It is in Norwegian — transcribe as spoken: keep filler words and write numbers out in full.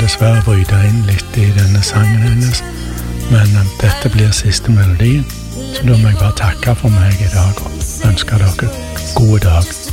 dessverre bryte inn litt i denne sangen hennes, men um, dette blir siste melodien, så da må jeg bare takke for meg i dag og ønske dere gode dag.